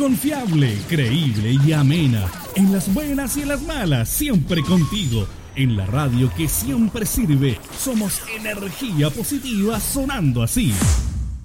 Confiable, creíble y amena. En las buenas y en las malas, siempre contigo. En la radio que siempre sirve, somos energía positiva sonando así.